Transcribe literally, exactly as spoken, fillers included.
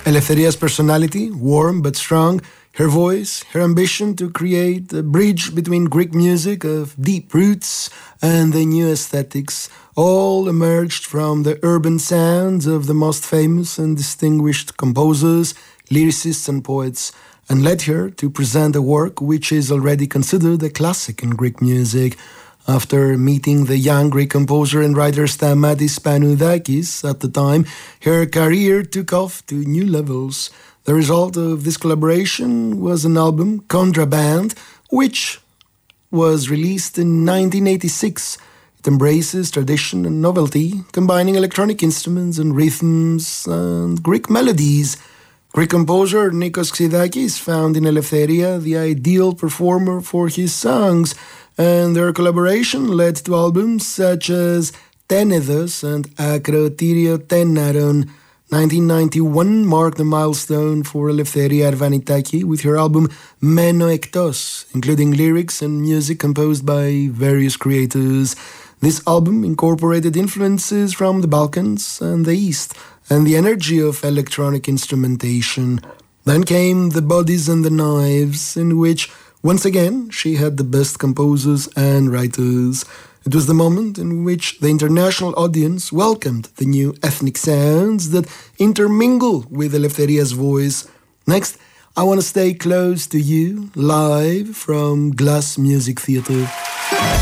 Eleftheria's personality, warm but strong, her voice, her ambition to create a bridge between Greek music of deep roots and the new aesthetics, all emerged from the urban sounds of the most famous and distinguished composers, lyricists and poets, and led her to present a work which is already considered a classic in Greek music. After meeting the young Greek composer and writer Stamatis Panoudakis at the time, her career took off to new levels. The result of this collaboration was an album, Contraband, which was released in nineteen eighty-six. It embraces tradition and novelty, combining electronic instruments and rhythms and Greek melodies. Greek composer Nikos Xydakis found in Eleftheria the ideal performer for his songs, and their collaboration led to albums such as Tenedos and Akrotyrio Tenaron. nineteen ninety-one marked a milestone for Eleftheria Arvanitaki with her album Meno Ektos, including lyrics and music composed by various creators. This album incorporated influences from the Balkans and the East, and the energy of electronic instrumentation. Then came The Bodies and the Knives, in which, once again, she had the best composers and writers. It was the moment in which the international audience welcomed the new ethnic sounds that intermingle with Eleftheria's voice. Next, I want to stay close to you, live from Glass Music Theatre.